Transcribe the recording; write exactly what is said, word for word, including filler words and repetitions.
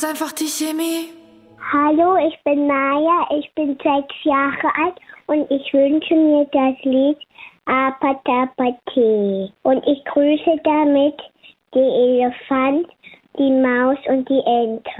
Einfach die Chemie. Hallo, ich bin Maja, ich bin sechs Jahre alt und ich wünsche mir das Lied Apatapati. Und ich grüße damit die Elefant, die Maus und die Ente.